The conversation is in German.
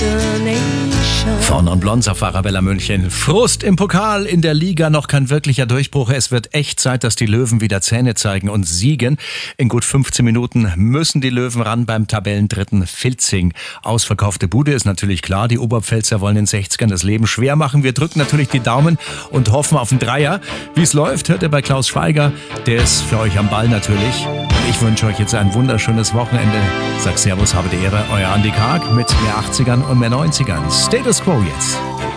Vorne und Blondes auf Arabella München. Frust im Pokal, in der Liga noch kein wirklicher Durchbruch. Es wird echt Zeit, dass die Löwen wieder Zähne zeigen und siegen. In gut 15 Minuten müssen die Löwen ran beim Tabellendritten Filzing. Ausverkaufte Bude ist natürlich klar. Die Oberpfälzer wollen den 60ern das Leben schwer machen. Wir drücken natürlich die Daumen und hoffen auf einen Dreier. Wie es läuft, hört ihr bei Klaus Schweiger. Der ist für euch am Ball natürlich. Ich wünsche euch jetzt ein wunderschönes Wochenende. Sag Servus, habe die Ehre. Euer Andi Karg mit mehr 80ern und mehr 90ern. Status Quo jetzt.